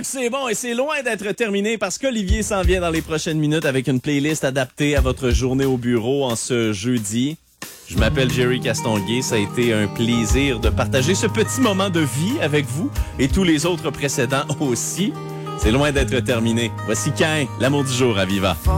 que c'est bon et c'est loin d'être terminé parce qu'Olivier s'en vient dans les prochaines minutes avec une playlist adaptée à votre journée au bureau en ce jeudi. Je m'appelle Jerry Castonguay. Ça a été un plaisir de partager ce petit moment de vie avec vous et tous les autres précédents aussi. C'est loin d'être terminé. Voici Cain, l'amour du jour à Viva.